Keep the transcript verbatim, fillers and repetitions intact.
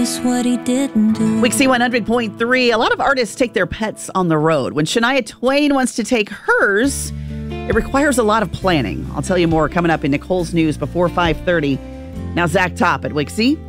us what he didn't do. Week C one hundred point three. A lot of artists take their pets on the road. When Shania Twain wants to take hers, it requires a lot of planning. I'll tell you more coming up in Nicole's News before five thirty. Now, Zach Top at Week C.